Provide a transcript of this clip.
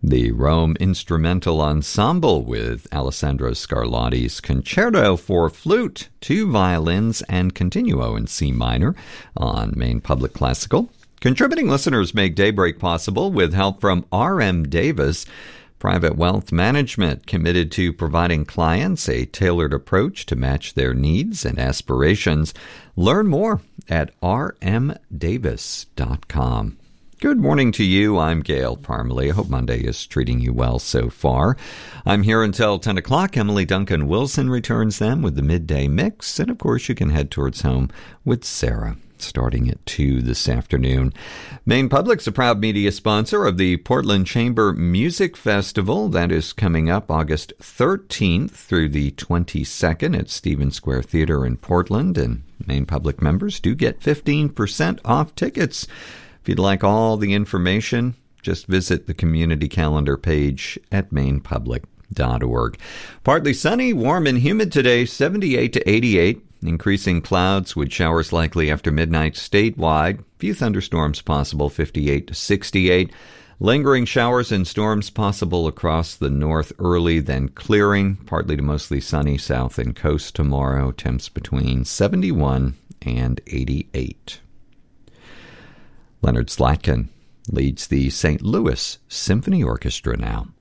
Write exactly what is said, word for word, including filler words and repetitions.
The Rome Instrumental Ensemble with Alessandro Scarlatti's Concerto for Flute, two violins, and Continuo in C minor on Maine Public Classical. Contributing listeners make Daybreak possible with help from R M Davis, Private Wealth Management, committed to providing clients a tailored approach to match their needs and aspirations. Learn more at r m davis dot com. Good morning to you. I'm Gail Parmalee. I hope Monday is treating you well so far. I'm here until ten o'clock. Emily Duncan Wilson returns them with the midday mix. And, of course, you can head towards home with Sarah starting at two this afternoon. Maine Public's a proud media sponsor of the Portland Chamber Music Festival. That is coming up August thirteenth through the twenty-second at Stevens Square Theater in Portland. And Maine Public members do get fifteen percent off tickets. If you'd like all the information, just visit the community calendar page at maine public dot org. Partly sunny, warm and humid today, seventy-eight to eighty-eight. Increasing clouds with showers likely after midnight statewide. Few thunderstorms possible, fifty-eight to sixty-eight. Lingering showers and storms possible across the north early, then clearing. Partly to mostly sunny south and coast tomorrow. Temps between seventy-one and eighty-eight. Leonard Slatkin leads the Saint Louis Symphony Orchestra now.